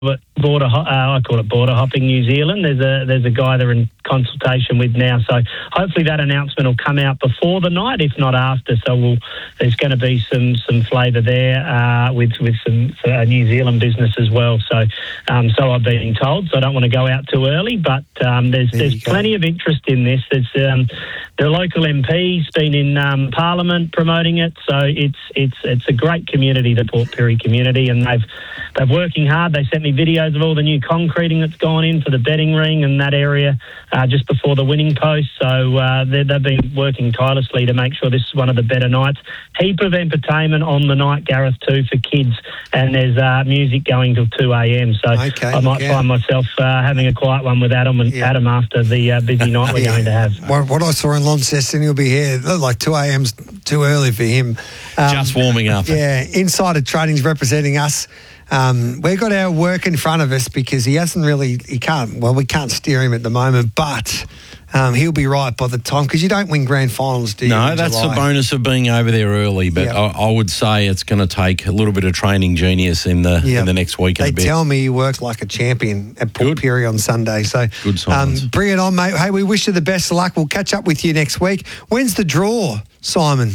I call it border hopping New Zealand. There's a guy they're in consultation with now, so hopefully that announcement will come out before the night, if not after. So there's going to be some flavour there with some New Zealand business as well. So I've been told. So I don't want to go out too early, but there's plenty of interest in this. There's the local MP's been in Parliament promoting it, so it's a great community, the Port Pirie community, and they're working hard. They sent me videos of all the new concreting that's gone in for the betting ring and that area just before the winning post. So they've been working tirelessly to make sure this is one of the better nights. Heap of entertainment on the night, Gareth, too, for kids, and there's music going till 2 a.m. So I might find myself having a quiet one with Adam after the busy night we're going to have. What I saw in Launceston, he'll be here like 2 a.m.'s too early for him. Just warming up. Yeah, Insider Trading's representing us. We've got our work in front of us because we can't steer him at the moment, but he'll be right by the time, because you don't win grand finals, do you? No, that's the bonus of being over there early, but I would say it's going to take a little bit of training genius in the next week and a bit. They tell me you worked like a champion at Port Pirie on Sunday, so good signs. Bring it on, mate. Hey, we wish you the best of luck. We'll catch up with you next week. When's the draw, Simon?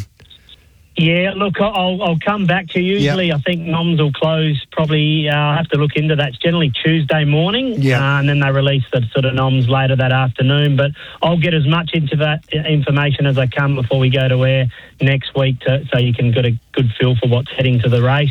Yeah, look, I'll come back to you. Usually I think noms will close probably, I'll have to look into that. It's generally Tuesday morning, and then they release the sort of noms later that afternoon. But I'll get as much into that information as I can before we go to air next week so you can get a good feel for what's heading to the race.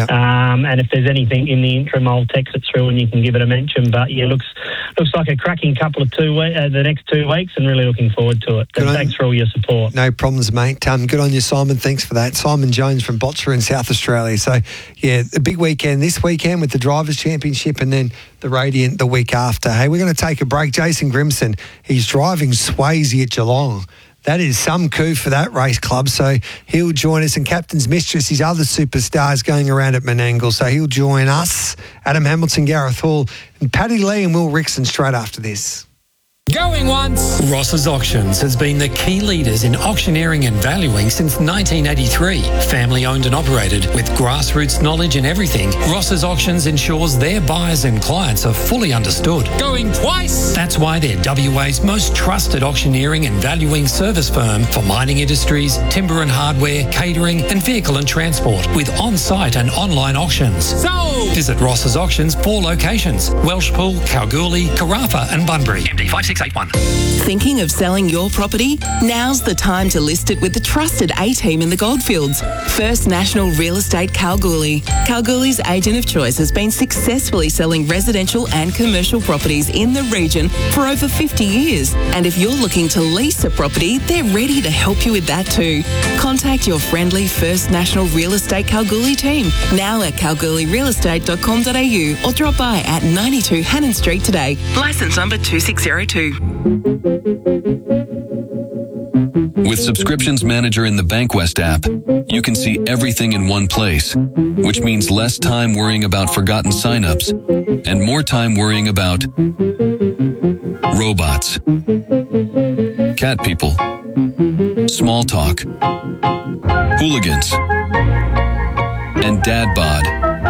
And if there's anything in the interim, I'll text it through and you can give it a mention. But yeah, looks like a cracking couple of the next 2 weeks, and really looking forward to it. And thanks for all your support. No problems, mate. Good on you, Simon. Thanks for that. Simon Jones from Botswana in South Australia. So, yeah, a big weekend this weekend with the Drivers' Championship and then the Radiant the week after. Hey, we're going to take a break. Jason Grimson, he's driving Swayze at Geelong. That is some coup for that race club. So he'll join us, and Captain's Mistress, his other superstars going around at Menangle. So he'll join us, Adam Hamilton, Gareth Hall, and Paddy Lee and Will Rickson straight after this. Going once. Ross's Auctions has been the key leaders in auctioneering and valuing since 1983. Family owned and operated with grassroots knowledge in everything, Ross's Auctions ensures their buyers and clients are fully understood. Going twice. That's why they're WA's most trusted auctioneering and valuing service firm for mining industries, timber and hardware, catering and vehicle and transport, with on-site and online auctions. So visit Ross's Auctions, 4 locations: Welshpool, Kalgoorlie, Karratha and Bunbury. MD 5681. Thinking of selling your property? Now's the time to list it with the trusted A-team in the Goldfields. First National Real Estate Kalgoorlie. Kalgoorlie's agent of choice has been successfully selling residential and commercial properties in the region for over 50 years. And if you're looking to lease a property, they're ready to help you with that too. Contact your friendly First National Real Estate Kalgoorlie team, now at kalgoorlierealestate.com.au, or drop by at 92 Hannon Street today. Licence number 2602. With Subscriptions Manager in the Bankwest app, you can see everything in one place, which means less time worrying about forgotten signups and more time worrying about robots, cat people, small talk, hooligans, and dad bod.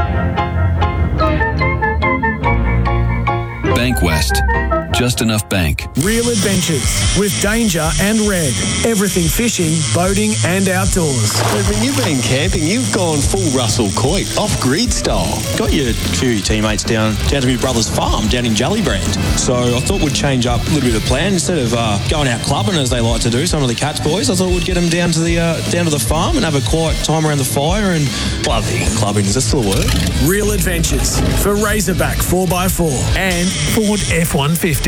Bankwest. Just enough bank. Real adventures with Danger and Red. Everything fishing, boating and outdoors. When you've been camping, you've gone full Russell Coight, off-grid style. Got your few teammates down to my brother's farm down in Jellybrand. So I thought we'd change up a little bit of plan. Instead of going out clubbing as they like to do, some of the Cats boys, I thought we'd get them down to the farm and have a quiet time around the fire and bloody clubbing. Is that still a word? Real adventures for Razorback 4x4 and Ford F-150.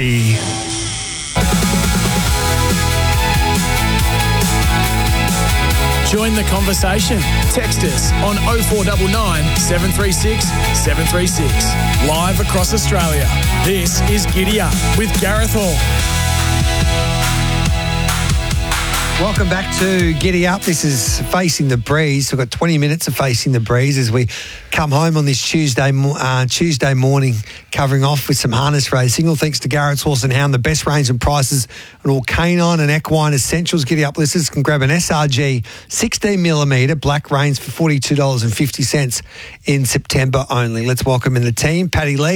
Join the conversation. Text us on 0499 736 736. Live across Australia. This is Giddy Up with Gareth Hall. Welcome back to Giddy Up. This is Facing the Breeze. We've got 20 minutes of Facing the Breeze as we come home on this Tuesday morning, covering off with some harness racing. All thanks to Garrett's Horse and Hound, the best range and prices on all canine and equine essentials. Giddy Up listeners can grab an SRG 16mm black reins for $42.50 in September only. Let's welcome in the team, Paddy Lee.